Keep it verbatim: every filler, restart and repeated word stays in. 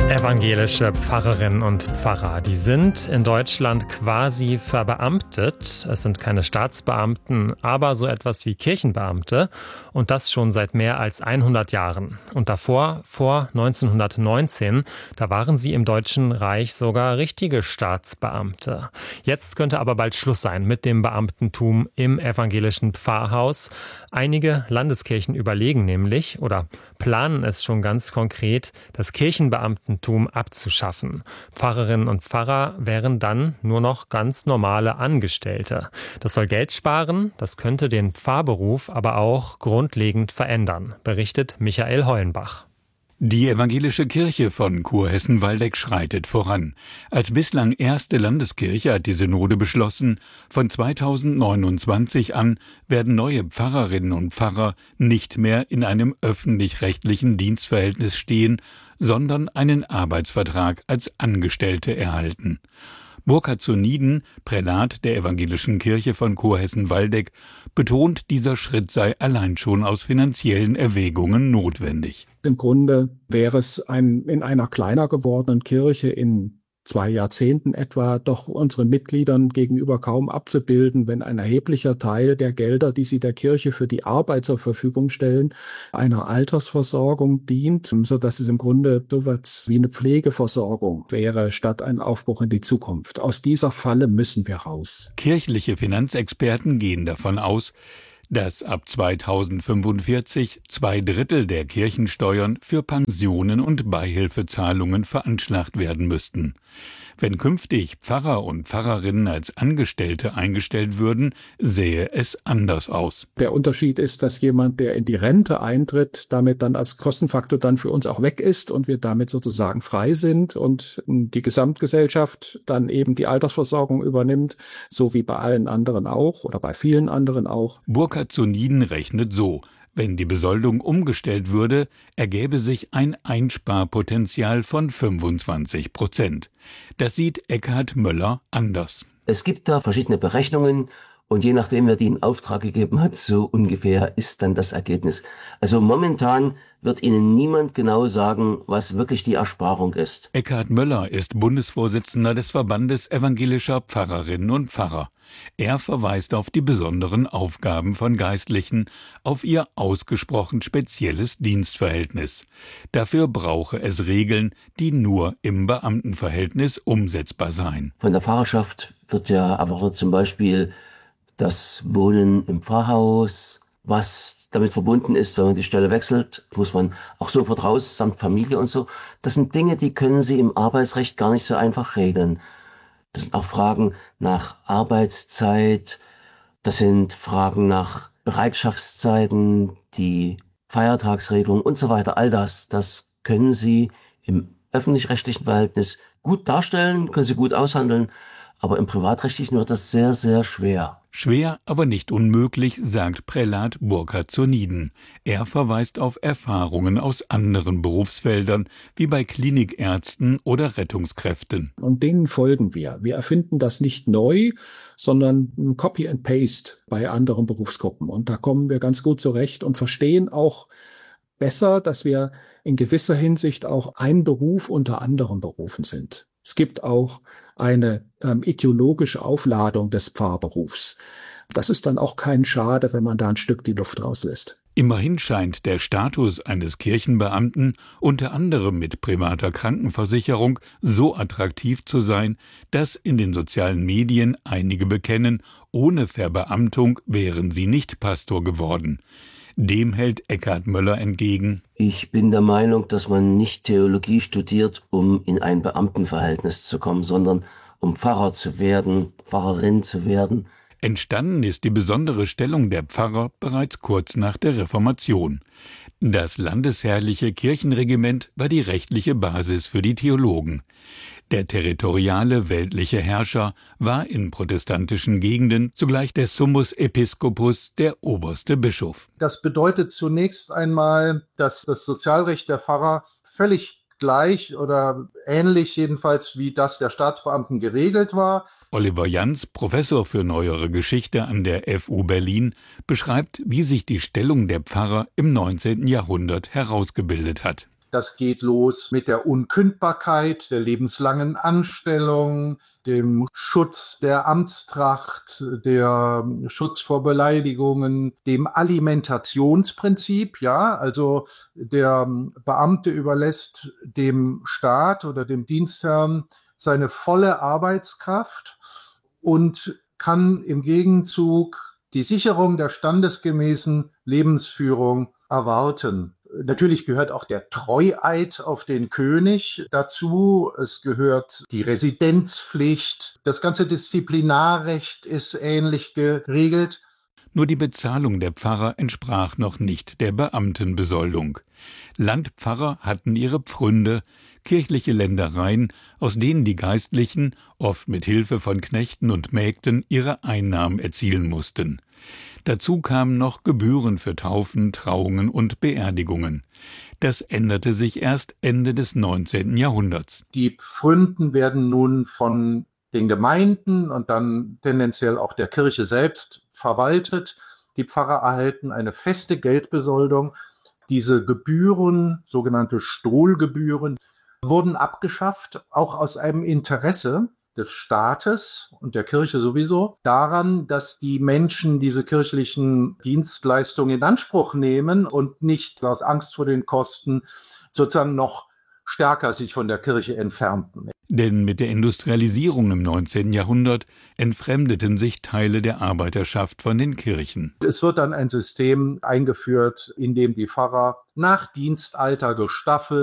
Evangelische Pfarrerinnen und Pfarrer, die sind in Deutschland quasi verbeamtet. Es sind keine Staatsbeamten, aber so etwas wie Kirchenbeamte. Und das schon seit mehr als hundert Jahren. Und davor, vor neunzehnhundertneunzehn, da waren sie im Deutschen Reich sogar richtige Staatsbeamte. Jetzt könnte aber bald Schluss sein mit dem Beamtentum im evangelischen Pfarrhaus. Einige Landeskirchen überlegen nämlich oder planen es schon ganz konkret, das Kirchenbeamtentum abzuschaffen. Pfarrerinnen und Pfarrer wären dann nur noch ganz normale Angestellte. Das soll Geld sparen, das könnte den Pfarrberuf aber auch grundlegend verändern, berichtet Michael Heulenbach. Die evangelische Kirche von Kurhessen-Waldeck schreitet voran. Als bislang erste Landeskirche hat die Synode beschlossen, von zweitausendneunundzwanzig an werden neue Pfarrerinnen und Pfarrer nicht mehr in einem öffentlich-rechtlichen Dienstverhältnis stehen, sondern einen Arbeitsvertrag als Angestellte erhalten. Burkhard Zoniden, Prälat der evangelischen Kirche von Kurhessen-Waldeck, betont, dieser Schritt sei allein schon aus finanziellen Erwägungen notwendig. Im Grunde wäre es ein, in einer kleiner gewordenen Kirche in zwei Jahrzehnten etwa doch unseren Mitgliedern gegenüber kaum abzubilden, wenn ein erheblicher Teil der Gelder, die sie der Kirche für die Arbeit zur Verfügung stellen, einer Altersversorgung dient, sodass es im Grunde so etwas wie eine Pflegeversorgung wäre, statt ein Aufbruch in die Zukunft. Aus dieser Falle müssen wir raus. Kirchliche Finanzexperten gehen davon aus, dass ab zweitausendfünfundvierzig zwei Drittel der Kirchensteuern für Pensionen und Beihilfezahlungen veranschlagt werden müssten. Wenn künftig Pfarrer und Pfarrerinnen als Angestellte eingestellt würden, sähe es anders aus. Der Unterschied ist, dass jemand, der in die Rente eintritt, damit dann als Kostenfaktor dann für uns auch weg ist und wir damit sozusagen frei sind und die Gesamtgesellschaft dann eben die Altersversorgung übernimmt, so wie bei allen anderen auch oder bei vielen anderen auch. Burkhard Zoniden rechnet so: Wenn die Besoldung umgestellt würde, ergäbe sich ein Einsparpotenzial von fünfundzwanzig Prozent. Das sieht Eckhard Möller anders. Es gibt da verschiedene Berechnungen und je nachdem, wer die in Auftrag gegeben hat, so ungefähr ist dann das Ergebnis. Also momentan wird Ihnen niemand genau sagen, was wirklich die Ersparung ist. Eckhard Möller ist Bundesvorsitzender des Verbandes evangelischer Pfarrerinnen und Pfarrer. Er verweist auf die besonderen Aufgaben von Geistlichen, auf ihr ausgesprochen spezielles Dienstverhältnis. Dafür brauche es Regeln, die nur im Beamtenverhältnis umsetzbar seien. Von der Pfarrerschaft wird ja erwartet zum Beispiel das Wohnen im Pfarrhaus, was damit verbunden ist, wenn man die Stelle wechselt, muss man auch sofort raus, samt Familie und so. Das sind Dinge, die können Sie im Arbeitsrecht gar nicht so einfach regeln. Das sind auch Fragen nach Arbeitszeit, das sind Fragen nach Bereitschaftszeiten, die Feiertagsregelung und so weiter. All das, das können Sie im öffentlich-rechtlichen Verhältnis gut darstellen, können Sie gut aushandeln, aber im privatrechtlichen wird das sehr, sehr schwer. Schwer, aber nicht unmöglich, sagt Prälat Burkhard Zoniden. Er verweist auf Erfahrungen aus anderen Berufsfeldern, wie bei Klinikärzten oder Rettungskräften. Und denen folgen wir. Wir erfinden das nicht neu, sondern Copy and Paste bei anderen Berufsgruppen. Und da kommen wir ganz gut zurecht und verstehen auch besser, dass wir in gewisser Hinsicht auch ein Beruf unter anderen Berufen sind. Es gibt auch eine ähm, ideologische Aufladung des Pfarrberufs. Das ist dann auch kein Schade, wenn man da ein Stück die Luft rauslässt. Immerhin scheint der Status eines Kirchenbeamten unter anderem mit privater Krankenversicherung so attraktiv zu sein, dass in den sozialen Medien einige bekennen, ohne Verbeamtung wären sie nicht Pastor geworden. Dem hält Eckhard Möller entgegen: Ich bin der Meinung, dass man nicht Theologie studiert, um in ein Beamtenverhältnis zu kommen, sondern um Pfarrer zu werden, Pfarrerin zu werden. Entstanden ist die besondere Stellung der Pfarrer bereits kurz nach der Reformation. Das landesherrliche Kirchenregiment war die rechtliche Basis für die Theologen. Der territoriale weltliche Herrscher war in protestantischen Gegenden zugleich der Summus Episcopus, der oberste Bischof. Das bedeutet zunächst einmal, dass das Sozialrecht der Pfarrer völlig gleich oder ähnlich jedenfalls wie das der Staatsbeamten geregelt war. Oliver Jans, Professor für Neuere Geschichte an der F U Berlin, beschreibt, wie sich die Stellung der Pfarrer im neunzehnten Jahrhundert herausgebildet hat. Das geht los mit der Unkündbarkeit, der lebenslangen Anstellung, dem Schutz der Amtstracht, der Schutz vor Beleidigungen, dem Alimentationsprinzip. Ja, also der Beamte überlässt dem Staat oder dem Dienstherrn seine volle Arbeitskraft und kann im Gegenzug die Sicherung der standesgemäßen Lebensführung erwarten. Natürlich gehört auch der Treueid auf den König dazu. Es gehört die Residenzpflicht. Das ganze Disziplinarrecht ist ähnlich geregelt. Nur die Bezahlung der Pfarrer entsprach noch nicht der Beamtenbesoldung. Landpfarrer hatten ihre Pfründe, kirchliche Ländereien, aus denen die Geistlichen, oft mit Hilfe von Knechten und Mägden, ihre Einnahmen erzielen mussten. Dazu kamen noch Gebühren für Taufen, Trauungen und Beerdigungen. Das änderte sich erst Ende des neunzehnten Jahrhunderts. Die Pfründen werden nun von den Gemeinden und dann tendenziell auch der Kirche selbst verwaltet. Die Pfarrer erhalten eine feste Geldbesoldung. Diese Gebühren, sogenannte Stohlgebühren, wurden abgeschafft, auch aus einem Interesse des Staates und der Kirche sowieso, daran, dass die Menschen diese kirchlichen Dienstleistungen in Anspruch nehmen und nicht aus Angst vor den Kosten sozusagen noch stärker sich von der Kirche entfernten. Denn mit der Industrialisierung im neunzehnten Jahrhundert entfremdeten sich Teile der Arbeiterschaft von den Kirchen. Es wird dann ein System eingeführt, in dem die Pfarrer nach Dienstalter gestaffelt